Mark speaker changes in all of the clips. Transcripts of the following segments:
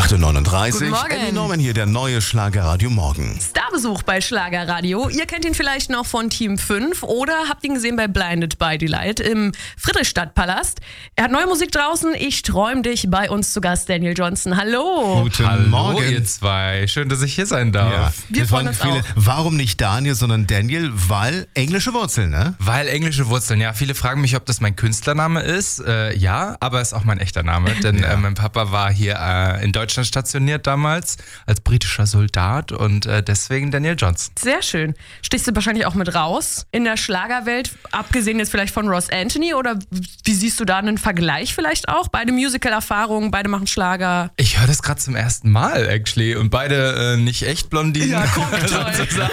Speaker 1: 8:39
Speaker 2: Guten
Speaker 1: Uhr.
Speaker 2: Morgen.
Speaker 1: Andy Norman hier, der neue Schlagerradio Morgen.
Speaker 2: Starbesuch bei Schlagerradio. Ihr kennt ihn vielleicht noch von Team 5 oder habt ihn gesehen bei Blinded by Delight im Friedrichstadtpalast. Er hat neue Musik draußen. Ich träum dich. Bei uns zu Gast Daniel Johnston. Hallo.
Speaker 1: Guten Morgen.
Speaker 3: ihr zwei. Schön, dass ich hier sein darf.
Speaker 1: Ja,
Speaker 2: Wir freuen uns auch.
Speaker 1: Warum nicht Daniel, sondern Daniel? Weil englische Wurzeln, ne?
Speaker 3: Weil englische Wurzeln, ja. Viele fragen mich, ob das mein Künstlername ist. Ja, aber ist auch mein echter Name. Denn mein Papa war hier in Deutschland stationiert damals als britischer Soldat und deswegen Daniel Johnston.
Speaker 2: Sehr schön. Stichst du wahrscheinlich auch mit raus in der Schlagerwelt, abgesehen jetzt vielleicht von Ross Anthony, oder wie siehst du da einen Vergleich vielleicht auch? Beide Musical-Erfahrungen, beide machen Schlager.
Speaker 3: Ich höre das gerade zum ersten Mal, actually. Und beide nicht echt Blondinen.
Speaker 2: Ja, guck, toll.
Speaker 3: sozusagen.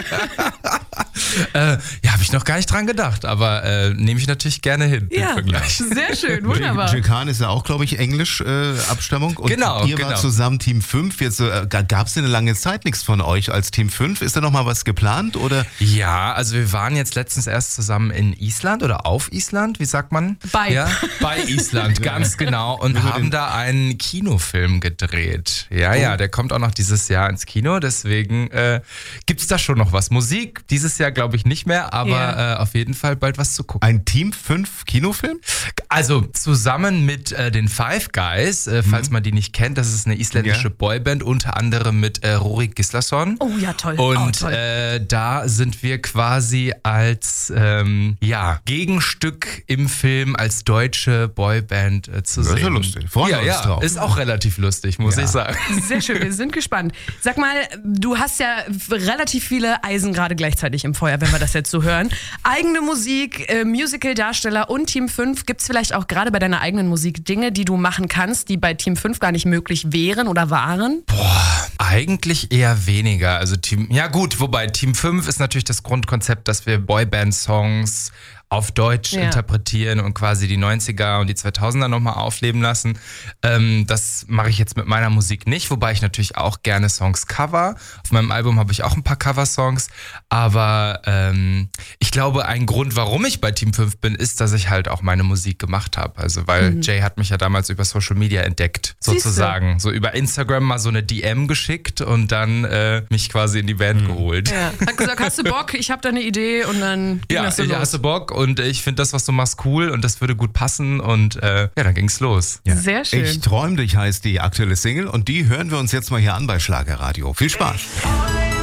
Speaker 3: Habe ich noch gar nicht dran gedacht, aber nehme ich natürlich gerne hin. Den
Speaker 2: Ja,
Speaker 3: Vergleich.
Speaker 2: sehr schön, wunderbar.
Speaker 1: Jikan ist ja auch, glaube ich, Englisch Abstammung. Und
Speaker 3: Genau,
Speaker 1: ihr wart zusammen Team 5. Jetzt gab es eine lange Zeit nichts von euch als Team 5. Ist da noch mal was geplant? Oder?
Speaker 3: Ja, also wir waren jetzt letztens erst zusammen in Island oder auf Island, wie sagt man?
Speaker 2: Bei
Speaker 3: Island, ganz genau. Und haben da einen Kinofilm gedreht. Ja, der kommt auch noch dieses Jahr ins Kino. Deswegen gibt's da schon noch was. Musik dieses Jahr glaube ich nicht mehr, aber auf jeden Fall bald was zu gucken.
Speaker 1: Ein Team 5 Kinofilm?
Speaker 3: Also zusammen mit den Five Guys, falls man die nicht kennt, das ist eine isländische Boyband, unter anderem mit Rory Gislason.
Speaker 2: Oh ja, toll.
Speaker 3: Und
Speaker 2: toll.
Speaker 3: da sind wir quasi als Gegenstück im Film als deutsche Boyband zu sehen.
Speaker 1: Das ist ja lustig. Freuen wir uns drauf.
Speaker 3: Ist auch relativ lustig, muss ich sagen.
Speaker 2: Sehr schön, wir sind gespannt. Sag mal, du hast ja relativ viele Eisen gerade gleichzeitig im Feuer, wenn wir das jetzt so hören. Eigene Musik, Musical-Darsteller und Team 5. Gibt es vielleicht auch gerade bei deiner eigenen Musik Dinge, die du machen kannst, die bei Team 5 gar nicht möglich wären oder waren?
Speaker 3: Eigentlich eher weniger. Also wobei Team 5 ist natürlich das Grundkonzept, dass wir Boyband-Songs auf Deutsch interpretieren und quasi die 90er und die 2000er nochmal aufleben lassen. Das mache ich jetzt mit meiner Musik nicht, wobei ich natürlich auch gerne Songs cover. Auf meinem Album habe ich auch ein paar Cover-Songs, aber ich glaube, ein Grund, warum ich bei Team 5 bin, ist, dass ich halt auch meine Musik gemacht habe. Also weil Jay hat mich ja damals über Social Media entdeckt, sozusagen. So über Instagram mal so eine DM geschickt und dann mich quasi in die Band geholt.
Speaker 2: Ja. Hat gesagt, hast du Bock? Ich habe da eine Idee und dann ging das so los.
Speaker 3: Hast du Bock? Und ich finde das, was du machst, cool und das würde gut passen und dann ging's los.
Speaker 1: Ja.
Speaker 2: Sehr schön.
Speaker 1: Ich träum dich heißt die aktuelle Single und die hören wir uns jetzt mal hier an bei Schlagerradio. Viel Spaß.